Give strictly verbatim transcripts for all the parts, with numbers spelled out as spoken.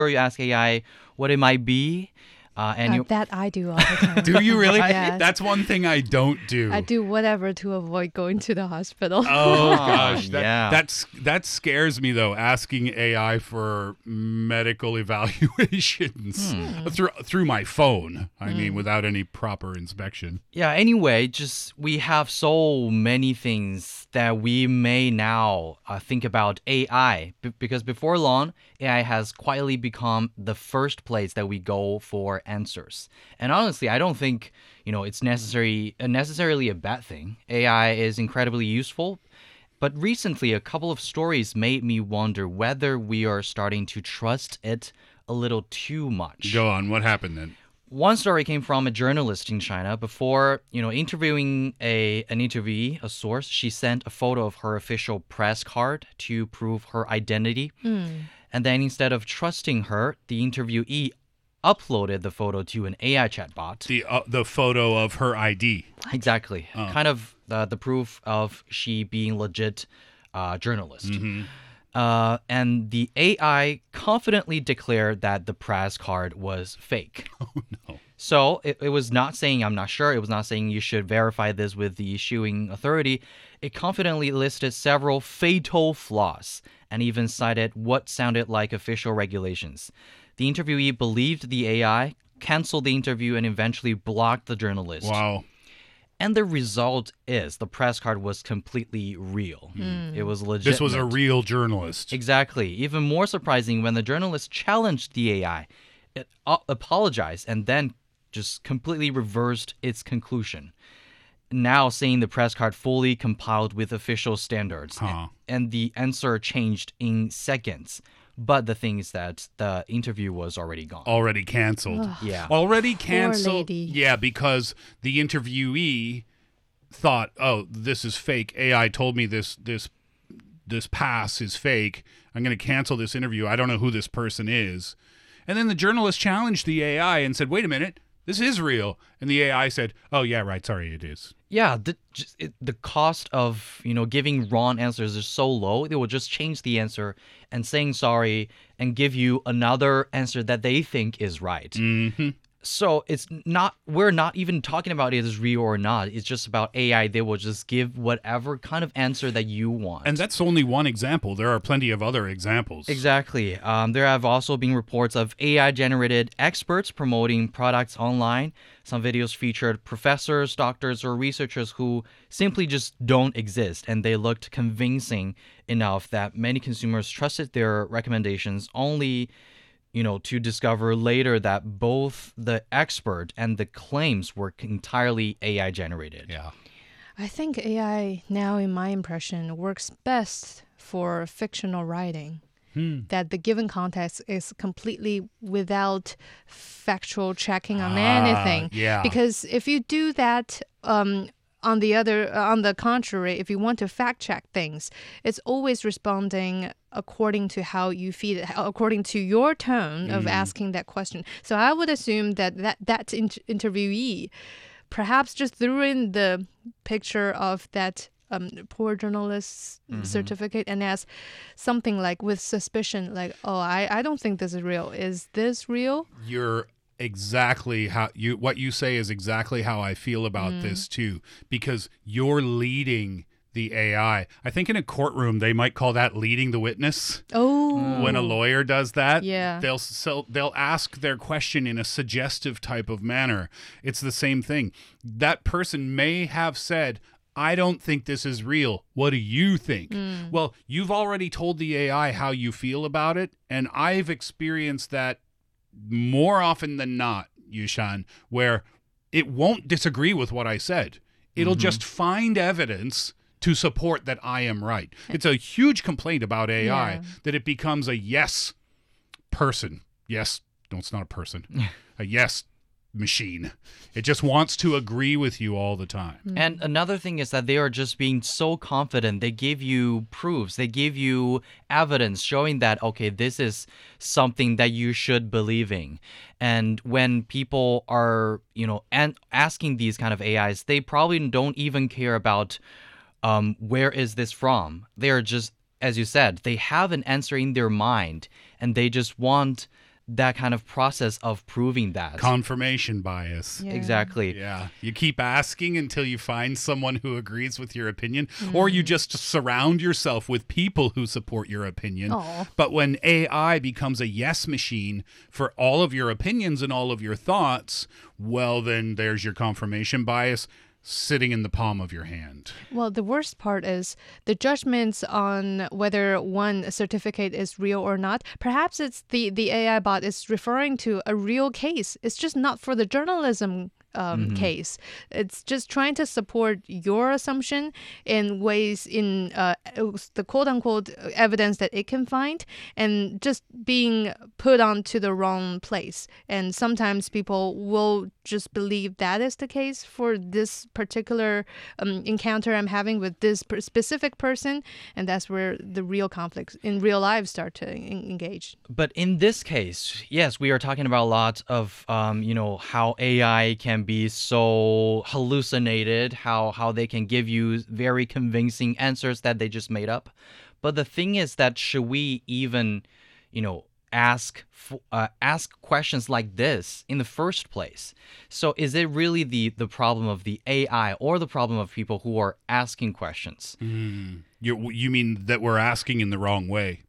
or you ask A I what it might be. Uh, and Uh, you, that I do all the time. Do you really? Yes. That's one thing I don't do. I do whatever to avoid going to the hospital. Oh Ah, gosh, that, yeah. that's that scares me though. Asking A I for medical evaluations Hmm. through through my phone. I mean, without any proper inspection. Yeah, anyway, just we have so many things that we may now uh, think about A I B- because before long, A I has quietly become the first place that we go for answers. And honestly, I don't think, you know, it's necessary uh, necessarily a bad thing. A I is incredibly useful, but recently a couple of stories made me wonder whether we are starting to trust it a little too much. Go on. What happened then? One story came from a journalist in China. Before, you know, interviewing a an interviewee, a source, she sent a photo of her official press card to prove her identity. And then instead of trusting her, the interviewee uploaded the photo to an A I chatbot. The uh, the photo of her I D. Exactly. Kind of uh, the proof of she being legit uh, journalist. Uh, and the A I confidently declared that the press card was fake. Oh no. So it, it was not saying, I'm not sure. It was not saying you should verify this with the issuing authority. It confidently listed several fatal flaws and even cited what sounded like official regulations. The interviewee believed the A I, canceled the interview, and eventually blocked the journalist. Wow. And the result is the press card was completely real. It was legit. This was a real journalist. Exactly. Even more surprising, when the journalist challenged the A I, it uh, apologized and then just completely reversed its conclusion. Now saying the press card fully compiled with official standards. Huh. And the answer changed in seconds. But the thing is that the interview was already gone. Already canceled. Yeah. Already canceled. lady. Yeah, because the interviewee thought, "Oh, this is fake. A I told me this this this pass is fake. I'm going to cancel this interview. I don't know who this person is." And then the journalist challenged the A I and said, "Wait a minute. This is real." And the A I said, "Oh, yeah, right. Sorry, it is." Yeah, the just, it, the cost of, you know, giving wrong answers is so low. They will just change the answer and saying sorry and give you another answer that they think is right. Mm-hmm. So it's not, we're not even talking about it as real or not. It's just about A I. They will just give whatever kind of answer that you want. And that's only one example. There are plenty of other examples. Exactly. Um, there have also been reports of A I-generated experts promoting products online. Some videos featured professors, doctors, or researchers who simply just don't exist, and they looked convincing enough that many consumers trusted their recommendations, only, you know, to discover later that both the expert and the claims were entirely A I-generated. Yeah. I think A I now, in my impression, works best for fictional writing. That the given context is completely without factual checking on Ah, anything. yeah. Because if you do that, um, on the other, on the contrary, if you want to fact check things, it's always responding according to how you feed it, according to your tone of asking that question. So I would assume that that, that in- interviewee perhaps just threw in the picture of that um, poor journalist's certificate and asked something like with suspicion, like, oh, I, I don't think this is real. Is this real? You're exactly how you what you say is exactly how I feel about this too, because you're leading the A I. I think in a courtroom they might call that leading the witness. Oh. When a lawyer does that, Yeah. they'll so they'll ask their question in a suggestive type of manner. It's the same thing. That person may have said, "I don't think this is real. What do you think?" Well, you've already told the A I how you feel about it, and I've experienced that more often than not, Yushan, where it won't disagree with what I said. It'll just find evidence to support that I am right. It's a huge complaint about A I Yeah. that it becomes a yes person. Yes, no, it's not a person. A yes machine. It just wants to agree with you all the time. And another thing is that they are just being so confident. They give you proofs. They give you evidence showing that, okay, this is something that you should believe in. And when people are, you know, and asking these kind of A Is, they probably don't even care about um, where is this from. They are just, as you said, they have an answer in their mind, and they just want that kind of process of proving that. Confirmation bias. Yeah. Exactly. Yeah. You keep asking until you find someone who agrees with your opinion, or you just surround yourself with people who support your opinion. Aw. But when A I becomes a yes machine for all of your opinions and all of your thoughts, well, then there's your confirmation bias sitting in the palm of your hand. Well, the worst part is the judgments on whether one certificate is real or not. Perhaps it's the, the A I bot is referring to a real case. It's just not for the journalism um, Mm-hmm. case. It's just trying to support your assumption in ways in uh, the quote unquote evidence that it can find, and just being put onto the wrong place. And sometimes people will just believe that is the case for this particular um, encounter I'm having with this per- specific person, and that's where the real conflicts in real life start to en- engage. But in this case, yes, we are talking about a lot of, um, you know, how A I can be so hallucinated, how how they can give you very convincing answers that they just made up. But the thing is that should we even, you know, ask f- uh, ask questions like this in the first place? So is it really the the problem of the A I or the problem of people who are asking questions? Mm. You, you mean that we're asking in the wrong way?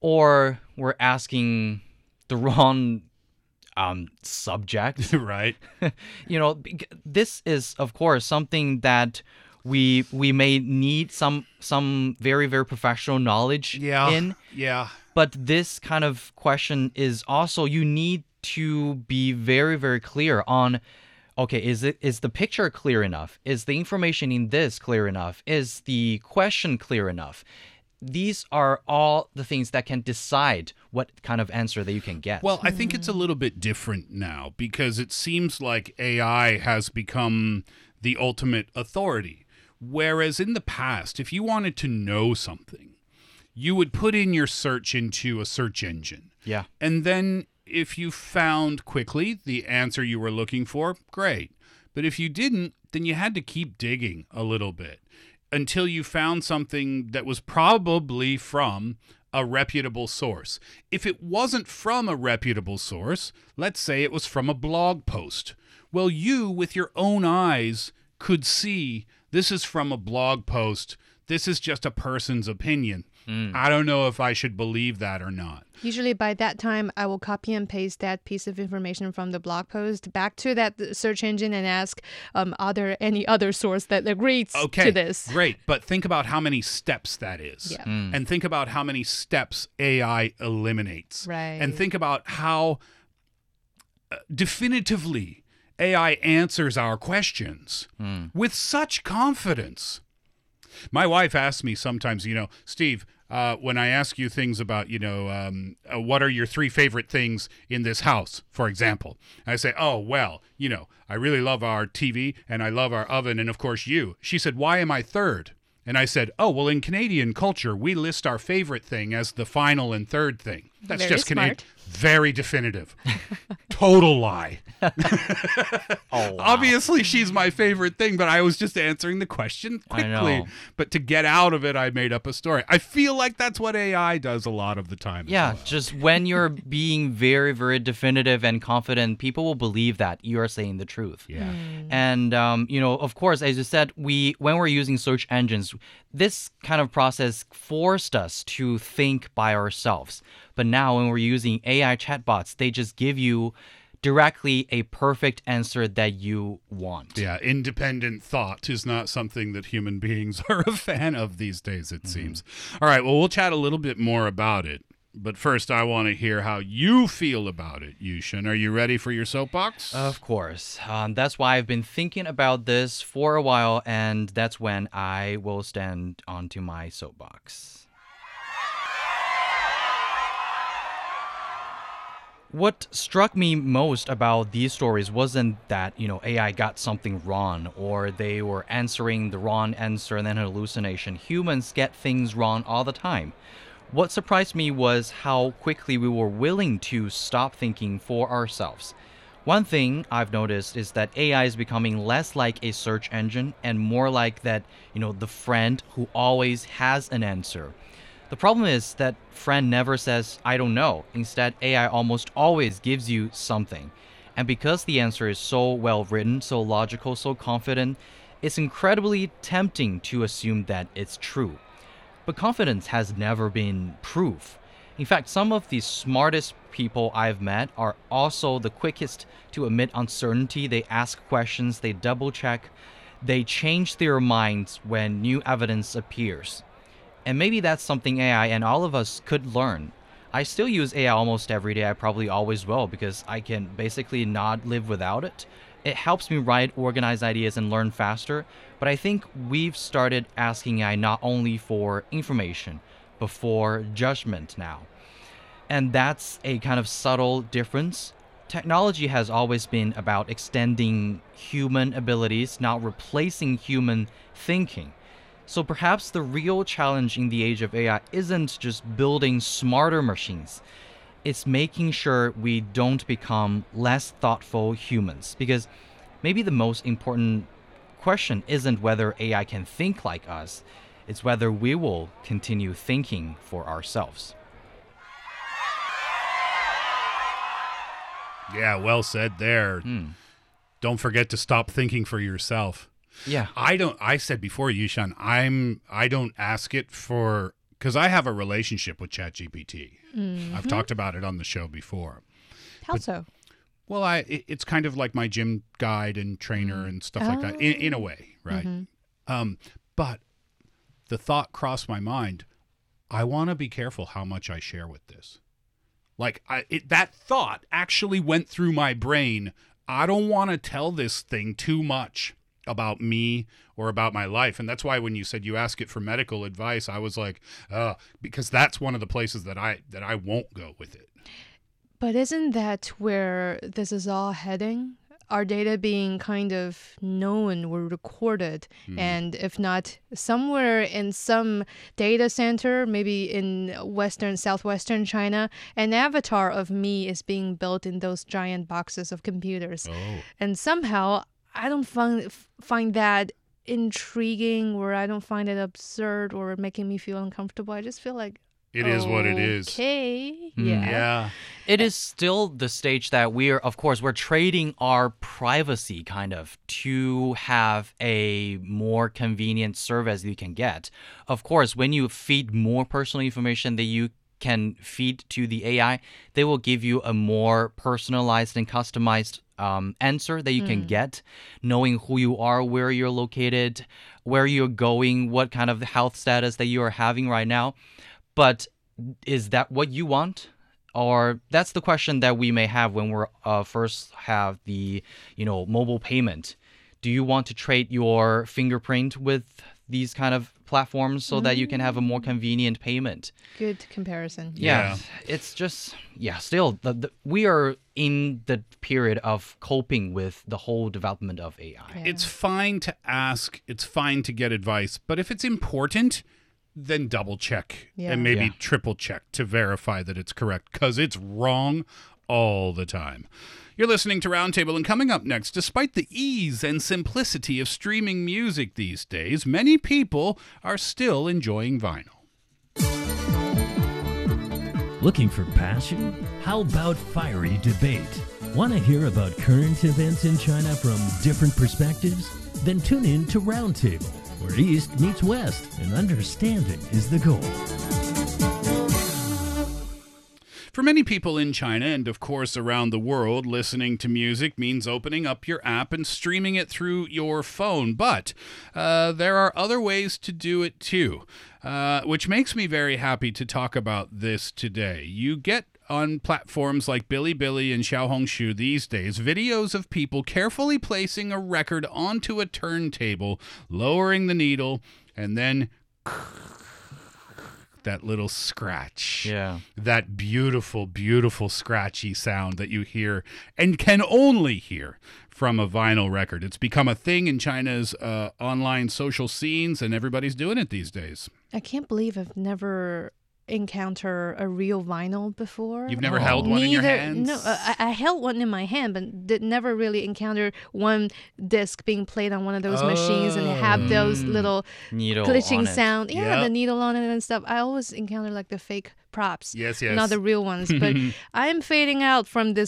Or we're asking the wrong um, subject? Right. You know, bec- this is of course something that we we may need some some very very professional knowledge Yeah. in. Yeah. But this kind of question is also you need to be very very clear on, okay, is it is the picture clear enough? Is the information in this clear enough? Is the question clear enough? These are all the things that can decide what kind of answer that you can get. Well, I think it's a little bit different now because it seems like A I has become the ultimate authority. Whereas in the past, if you wanted to know something, you would put in your search into a search engine. yeah. And then if you found quickly the answer you were looking for, great. But if you didn't, then you had to keep digging a little bit until you found something that was probably from a reputable source. If it wasn't from a reputable source, let's say it was from a blog post, well, you, with your own eyes, could see this is from a blog post. This is just a person's opinion. I don't know if I should believe that or not. Usually by that time, I will copy and paste that piece of information from the blog post back to that search engine and ask, um, are there any other source that agrees Okay, to this? great. But think about how many steps that is. Yeah. And think about how many steps A I eliminates. Right. And think about how uh, definitively A I answers our questions with such confidence. My wife asks me sometimes, you know, Steve, uh, when I ask you things about, you know, um, uh, what are your three favorite things in this house, for example, I say, oh, well, you know, I really love our T V and I love our oven and, of course, you. She said, why am I third? And I said, oh, well, in Canadian culture, we list our favorite thing as the final and third thing. That's Very just Canadian. smart. Very definitive. Total lie. Oh, wow. Obviously, she's my favorite thing, but I was just answering the question I quickly. know. But to get out of it, I made up a story. I feel like that's what A I does a lot of the time. as Yeah, well. just when you're being very, very definitive and confident, people will believe that you are saying the truth. Yeah. And um, you know, of course, as you said, we when we're using search engines, this kind of process forced us to think by ourselves. But now, when we're using A I chatbots, they just give you directly a perfect answer that you want. Yeah, independent thought is not something that human beings are a fan of these days, it seems. All right, well, we'll chat a little bit more about it. But first, I want to hear how you feel about it, Yushin. Are you ready for your soapbox? Of course. Um, that's why I've been thinking about this for a while, and that's when I will stand onto my soapbox. What struck me most about these stories wasn't that, you know, A I got something wrong or they were answering the wrong answer and then hallucination. Humans get things wrong all the time. What surprised me was how quickly we were willing to stop thinking for ourselves. One thing I've noticed is that A I is becoming less like a search engine and more like that, you know, the friend who always has an answer. The problem is that friend never says, I don't know. Instead, A I almost always gives you something. And because the answer is so well written, so logical, so confident, it's incredibly tempting to assume that it's true. But confidence has never been proof. In fact, some of the smartest people I've met are also the quickest to admit uncertainty. They ask questions, they double check, they change their minds when new evidence appears. And maybe that's something A I and all of us could learn. I still use A I almost every day. I probably always will because I can basically not live without it. It helps me write, organize ideas, and learn faster. But I think we've started asking A I not only for information, but for judgment now. And that's a kind of subtle difference. Technology has always been about extending human abilities, not replacing human thinking. So perhaps the real challenge in the age of A I isn't just building smarter machines. It's making sure we don't become less thoughtful humans. Because maybe the most important question isn't whether A I can think like us, it's whether we will continue thinking for ourselves. Yeah, well said there. Hmm. Don't forget to stop thinking for yourself. Yeah. I don't, I said before, Yushan, I'm, I don't ask it for, because I have a relationship with ChatGPT. Mm-hmm. I've talked about it on the show before. How so? Well, I, it, it's kind of like my gym guide and trainer and stuff like that, in, in a way, right? Mm-hmm. Um, but the thought crossed my mind, I want to be careful how much I share with this. Like, I, it, that thought actually went through my brain. I don't want to tell this thing too much about me or about my life. And that's why when you said you ask it for medical advice, I was like, uh, because that's one of the places that I that I won't go with it. But isn't that where this is all heading? Our data being kind of known or recorded, Mm. and if not somewhere in some data center, maybe in western, southwestern China, an avatar of me is being built in those giant boxes of computers. Oh. And somehow I don't find find that intriguing, or I don't find it absurd or making me feel uncomfortable. I just feel like It is what it is. Okay, Mm. yeah. Yeah. It is still the stage that we're, of course, we're trading our privacy kind of to have a more convenient service you can get. Of course, when you feed more personal information that you can feed to the A I, they will give you a more personalized and customized um, answer that you can get, knowing who you are, where you're located, where you're going, what kind of health status that you are having right now. But is that what you want? Or that's the question that we may have when we're uh, first have the, you know, mobile payment. Do you want to trade your fingerprint with these kind of platforms so that you can have a more convenient payment? Good comparison. Yeah, Yeah. it's just, yeah, still, the, the, we are in the period of coping with the whole development of A I. Yeah. It's fine to ask, it's fine to get advice, but if it's important, then double check Yeah. and maybe Yeah. triple check to verify that it's correct, because it's wrong all the time. You're listening to Roundtable, and coming up next, despite the ease and simplicity of streaming music these days, many people are still enjoying vinyl. Looking for passion? How about fiery debate? Want to hear about current events in China from different perspectives? Then tune in to Roundtable, where East meets West and understanding is the goal. For many people in China, and of course around the world, listening to music means opening up your app and streaming it through your phone. But uh, there are other ways to do it too, uh, which makes me very happy to talk about this today. You get on platforms like Bilibili and Xiaohongshu these days videos of people carefully placing a record onto a turntable, lowering the needle, and then that little scratch. Yeah. That beautiful, beautiful scratchy sound that you hear and can only hear from a vinyl record. It's become a thing in China's uh, online social scenes, and everybody's doing it these days. I can't believe I've never encounter a real vinyl before. You've never Oh. held one in your Neither- hands? No, uh, I, I held one in my hand, but did never really encounter one disc being played on one of those machines and have those little Needle glitching on it. sound. Yeah, Yeah. the needle on it and stuff. I always encounter like the fake props. Yes, yes. Not the real ones. But I'm fading out from this